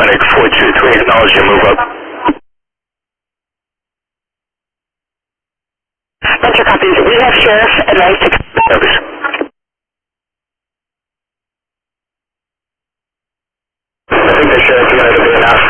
Fennec 423, acknowledge your move up. Metro copies. We have Sheriff advised to... Copies. I think the Sheriff might have been enough.